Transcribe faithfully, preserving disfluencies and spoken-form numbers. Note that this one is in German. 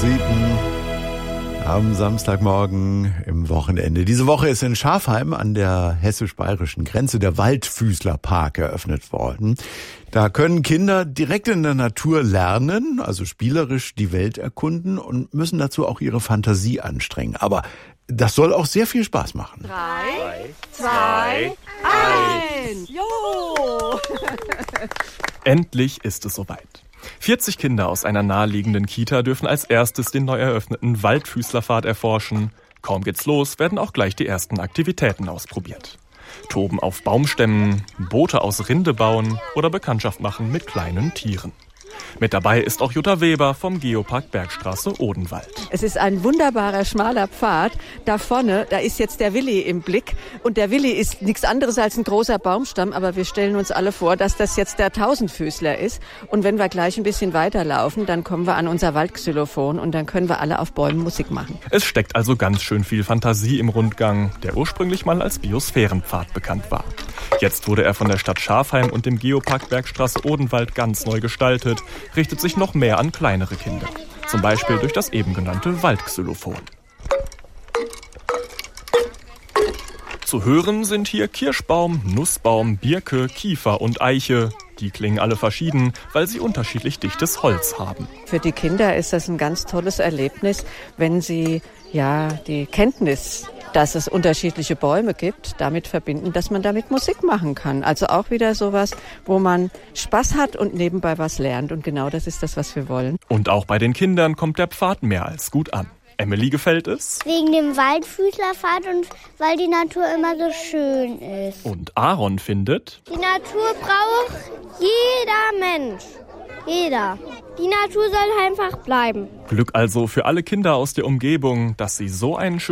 sieben am Samstagmorgen im Wochenende. Diese Woche ist in Schafheim an der hessisch-bayerischen Grenze der Waldfüßlerpark eröffnet worden. Da können Kinder direkt in der Natur lernen, also spielerisch die Welt erkunden und müssen dazu auch ihre Fantasie anstrengen. Aber das soll auch sehr viel Spaß machen. Drei, zwei, eins. Jo! Endlich ist es soweit. vierzig Kinder aus einer naheliegenden Kita dürfen als erstes den neu eröffneten Waldfüßlerpfad erforschen. Kaum geht's los, werden auch gleich die ersten Aktivitäten ausprobiert. Toben auf Baumstämmen, Boote aus Rinde bauen oder Bekanntschaft machen mit kleinen Tieren. Mit dabei ist auch Jutta Weber vom Geopark Bergstraße Odenwald. Es ist ein wunderbarer, schmaler Pfad. Da vorne, da ist jetzt der Willi im Blick. Und der Willi ist nichts anderes als ein großer Baumstamm. Aber wir stellen uns alle vor, dass das jetzt der Tausendfüßler ist. Und wenn wir gleich ein bisschen weiterlaufen, dann kommen wir an unser Waldxylophon und dann können wir alle auf Bäumen Musik machen. Es steckt also ganz schön viel Fantasie im Rundgang, der ursprünglich mal als Biosphärenpfad bekannt war. Jetzt wurde er von der Stadt Schafheim und dem Geopark Bergstraße Odenwald ganz neu gestaltet, richtet sich noch mehr an kleinere Kinder. Zum Beispiel durch das eben genannte Waldxylophon. Zu hören sind hier Kirschbaum, Nussbaum, Birke, Kiefer und Eiche. Die klingen alle verschieden, weil sie unterschiedlich dichtes Holz haben. Für die Kinder ist das ein ganz tolles Erlebnis, wenn sie ja die Kenntnis, dass es unterschiedliche Bäume gibt, damit verbinden, dass man damit Musik machen kann. Also auch wieder sowas, wo man Spaß hat und nebenbei was lernt. Und genau das ist das, was wir wollen. Und auch bei den Kindern kommt der Pfad mehr als gut an. Emily gefällt es. Wegen dem Waldfüßlerpfad und weil die Natur immer so schön ist. Und Aaron findet, die Natur braucht jeder Mensch. Jeder. Die Natur soll einfach bleiben. Glück also für alle Kinder aus der Umgebung, dass sie so einen schönen